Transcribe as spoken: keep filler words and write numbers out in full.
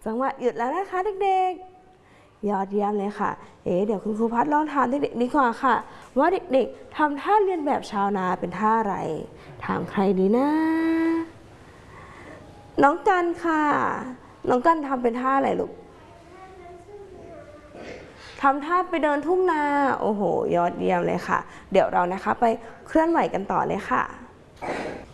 จังหวะหยุดแล้วนะคะเด็กๆยอดเยี่ยมเลยค่ะเอ๊ะเดี๋ยวคุณครูพัดลองถามเด็กๆดีกว่าค่ะว่าเด็กๆทำท่าเรียนแบบชาวนาเป็นท่าอะไรถามใครดีนะน้องกันค่ะน้องกันทำเป็นท่าอะไรลูกทำท่าไปเดินทุ่งนาโอ้โหยอดเยี่ยมเลยค่ะเดี๋ยวเรานะคะไปเคลื่อนไหวกันต่อเลยค่ะ